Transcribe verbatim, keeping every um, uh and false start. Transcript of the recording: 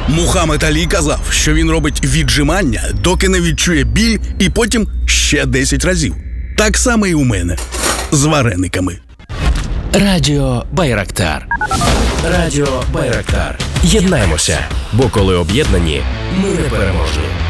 Мухаммед Алі казав, що він робить віджимання, доки не відчує біль, і потім ще десять разів. Так само і у мене. З варениками. Радіо Байрактар. Радіо Байрактар. Єднаймося, бо коли об'єднані, ми непереможні.